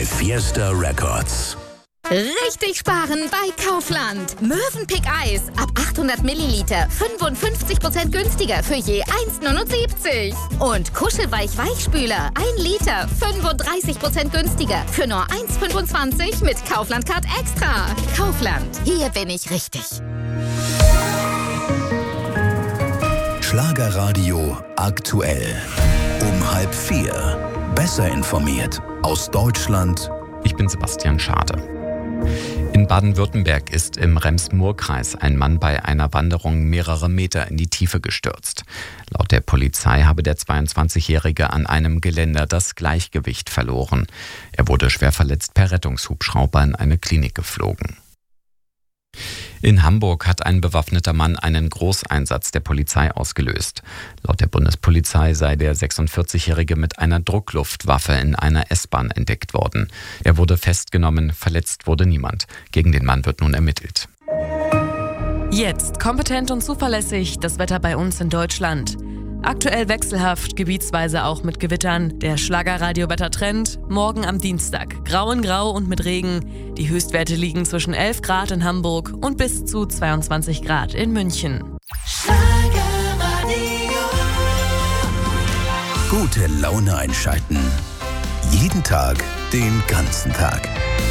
bei Fiesta Records. Richtig sparen bei Kaufland. Mövenpick Eis ab 800 Milliliter 55% günstiger für je 1,79. Und Kuschelweich Weichspüler 1 Liter 35% günstiger für nur 1,25 mit Kaufland Card Extra. Kaufland, hier bin ich richtig. Schlagerradio aktuell. Um 3:30. Besser informiert aus Deutschland. Ich bin Sebastian Schade. In Baden-Württemberg ist im Rems-Murr-Kreis ein Mann bei einer Wanderung mehrere Meter in die Tiefe gestürzt. Laut der Polizei habe der 22-Jährige an einem Geländer das Gleichgewicht verloren. Er wurde schwer verletzt per Rettungshubschrauber in eine Klinik geflogen. In Hamburg hat ein bewaffneter Mann einen Großeinsatz der Polizei ausgelöst. Laut der Bundespolizei sei der 46-Jährige mit einer Druckluftwaffe in einer S-Bahn entdeckt worden. Er wurde festgenommen, verletzt wurde niemand. Gegen den Mann wird nun ermittelt. Jetzt kompetent und zuverlässig das Wetter bei uns in Deutschland. Aktuell wechselhaft, gebietsweise auch mit Gewittern. Der Schlagerradio-Wettertrend, morgen am Dienstag. Grau in Grau und mit Regen. Die Höchstwerte liegen zwischen 11 Grad in Hamburg und bis zu 22 Grad in München. Gute Laune einschalten. Jeden Tag, den ganzen Tag.